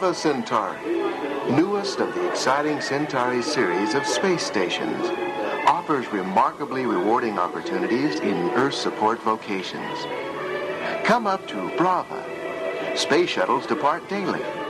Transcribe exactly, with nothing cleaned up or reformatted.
Brava Centauri, newest of the exciting Centauri series of space stations, offers remarkably rewarding opportunities in Earth support vocations. Come up to Brava. Space shuttles depart daily.